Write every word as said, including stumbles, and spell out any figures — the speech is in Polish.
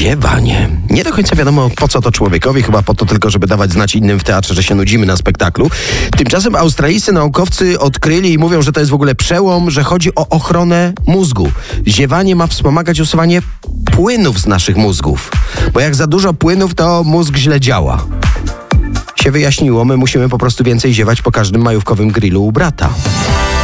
Ziewanie. Nie do końca wiadomo, po co to człowiekowi, chyba po to tylko, żeby dawać znać innym w teatrze, że się nudzimy na spektaklu. Tymczasem australijscy naukowcy odkryli i mówią, że to jest w ogóle przełom, że chodzi o ochronę mózgu. Ziewanie ma wspomagać usuwanie płynów z naszych mózgów. Bo jak za dużo płynów, to mózg źle działa. Się wyjaśniło, my musimy po prostu więcej ziewać po każdym majówkowym grillu u brata.